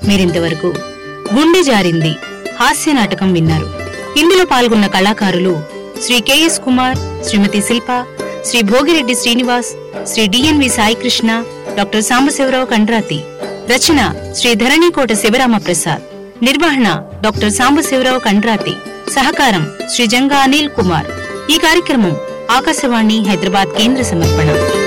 మీరింతవరకు గుండె జారింది హాస్య నాటకం విన్నారు. ఇందులో పాల్గొన్న కళాకారులు శ్రీ కెఎస్ కుమార్, శ్రీమతి శిల్ప, శ్రీ భోగిరెడ్డి శ్రీనివాస్, శ్రీ డిఎన్వి సాయికృష్ణ, డాక్టర్ సాంబశివరావు కండ్రాతి. రచన శ్రీ ధరణికోట శివరామ ప్రసాద్. నిర్వహణ డాక్టర్ సాంబశివరావు కండ్రాతి. సహకారం శ్రీ జంగా అనిల్ కుమార్. ఈ కార్యక్రమం ఆకాశవాణి హైదరాబాద్ కేంద్ర సమర్పణ.